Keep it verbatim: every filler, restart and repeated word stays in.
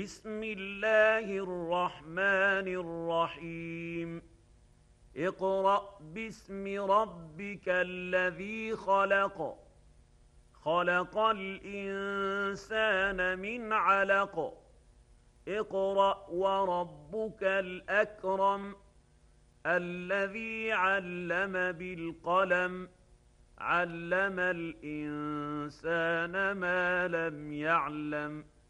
بسم الله الرحمن الرحيم اقرأ باسم ربك الذي خلق خلق الإنسان من علق اقرأ وربك الأكرم الذي علم بالقلم علم الإنسان ما لم يعلم